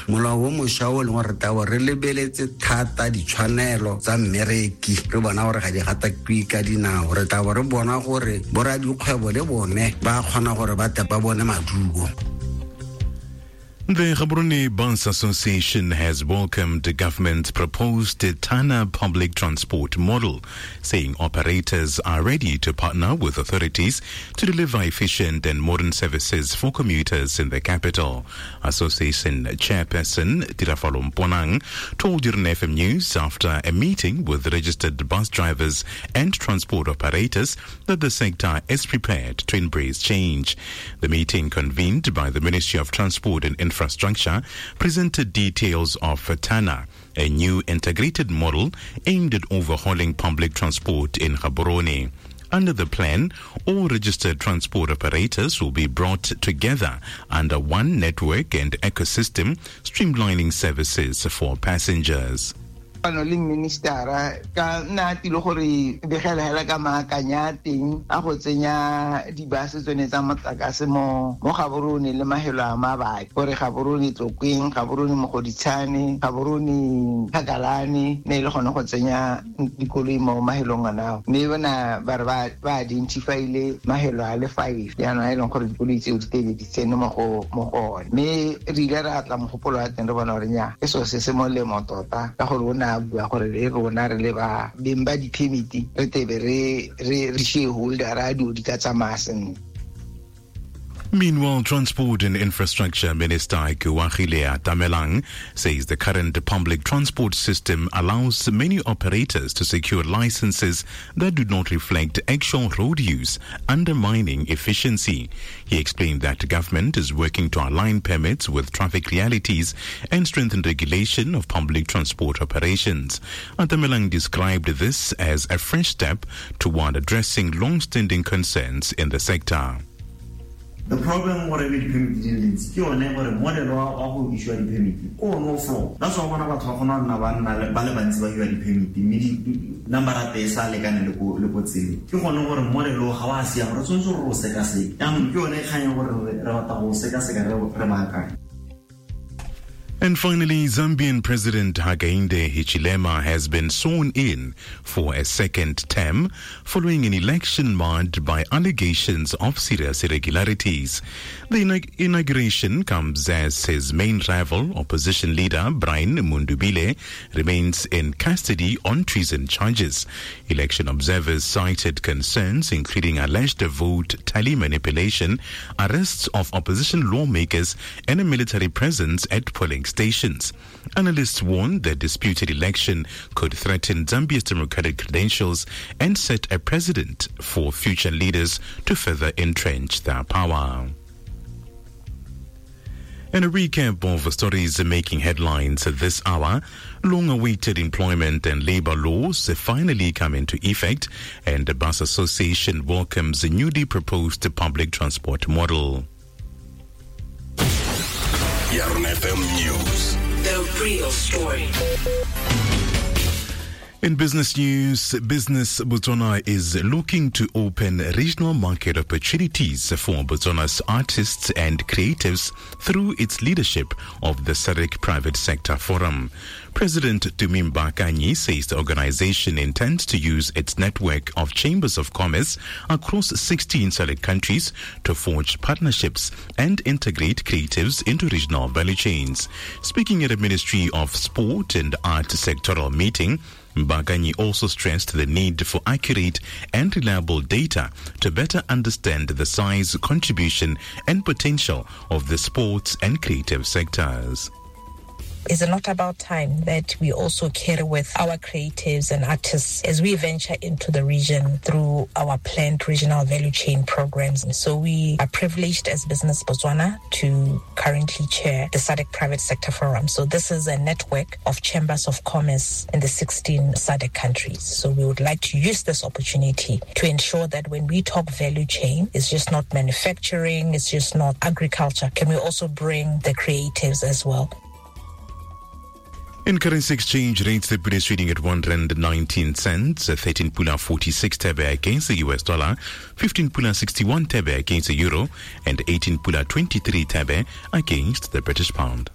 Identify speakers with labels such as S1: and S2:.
S1: molao o mošwa o leng gore taba re lebeletse thata ditshwanelo tsa mmereki re bona gore ga di gatakwe ka dinao re taba re bona gore boradikgwebo le bone ba kgona gore ba bone maduo.
S2: The Gaborone Bus Association has welcomed the government's proposed TANA public transport model, saying operators are ready to partner with authorities to deliver efficient and modern services for commuters in the capital. Association chairperson Tirafalo Mponang told Urban FM News after a meeting with registered bus drivers and transport operators that the sector is prepared to embrace change. The meeting, convened by the Ministry of Transport and Infrastructure, presented details of TANA, a new integrated model aimed at overhauling public transport in Gaborone. Under the plan, all registered transport operators will be brought together under one network and ecosystem, streamlining services for passengers.
S3: Minister ka na tilo gore begela hela ka maakanya teng a go tsenya dibase tsone tsa matlakase mo Gaborone le mahelo a mabai gore Gaborone Tlokweng, Gaborone Mogoditshane, Gaborone Phakalane ne le gone go tsenya dikoloi mo mahelong ana mme bona ba identifyile mahelo a le 5 yana e leng gore dikoloi tse di tsene mo go mme re ile ra tla mogopolo wa teng re bona gore nya eso se molemo tota ka gore ona bua gore re rona re le ba bemba di permit re tebe re shareholder radio di ka tsamaya sentle.
S2: Meanwhile, Transport and Infrastructure Minister Kuwahilea Tamelang says the current public transport system allows many operators to secure licenses that do not reflect actual road use, undermining efficiency. He explained that the government is working to align permits with traffic realities and strengthen regulation of public transport operations. Tamelang described this as a fresh step toward addressing long-standing concerns in the sector.
S4: The problem with the permit dealings, you never model or issue the permit. Oh, no flow. That's why one of our talking on Balabans by you permit. Immediate number at the Saligan and the Putsi. You want over model or Hawasi, or so Secasi. You're a kind of Secasi.
S2: And finally, Zambian President Hakainde Hichilema has been sworn in for a second term following an election marred by allegations of serious irregularities. The inauguration comes as his main rival, opposition leader Brian Mundubile, remains in custody on treason charges. Election observers cited concerns including alleged vote tally manipulation, arrests of opposition lawmakers, and a military presence at polling stations. Analysts warn the disputed election could threaten Zambia's democratic credentials and set a precedent for future leaders to further entrench their power. And a recap of stories making headlines this hour. Long-awaited employment and labor laws finally come into effect, and the Bus Association welcomes the newly proposed public transport model.
S5: Urban FM News.
S6: The real story.
S2: In business news, Business Botswana is looking to open regional market opportunities for Botswana's artists and creatives through its leadership of the SADC Private Sector Forum. President Tumi Mbakanyi says the organization intends to use its network of chambers of commerce across 16 SADC countries to forge partnerships and integrate creatives into regional value chains. Speaking at a Ministry of Sport and Art sectoral meeting, Mbakanyi also stressed the need for accurate and reliable data to better understand the size, contribution, and potential of the sports and creative sectors.
S7: Is it not about time that we also carry with our creatives and artists as we venture into the region through our planned regional value chain programs? And so we are privileged as Business Botswana to currently chair the SADC Private Sector Forum. So this is a network of chambers of commerce in the 16 SADC countries. So we would like to use this opportunity to ensure that when we talk value chain, it's just not manufacturing, it's just not agriculture. Can we also bring the creatives as well?
S2: In currency exchange rates, the British trading at R1.19, 13 pula 46 tebe against the US dollar, 15 pula 61 tebe against the euro, and 18 pula 23 tebe against the British pound.